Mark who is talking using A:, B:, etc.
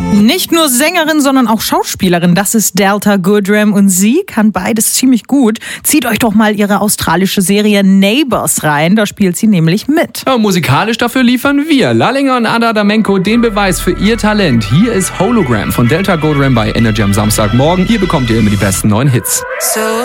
A: Nicht nur Sängerin, sondern auch Schauspielerin. Das ist Delta Goodrem und sie kann beides ziemlich gut. Zieht euch doch mal ihre australische Serie Neighbours rein. Da spielt sie nämlich mit.
B: Ja, musikalisch dafür liefern wir, Lallinger und Ada Damenko, den Beweis für ihr Talent. Hier ist Hologram von Delta Goodrem bei Energy am Samstagmorgen. Hier bekommt ihr immer die besten neuen Hits.
C: So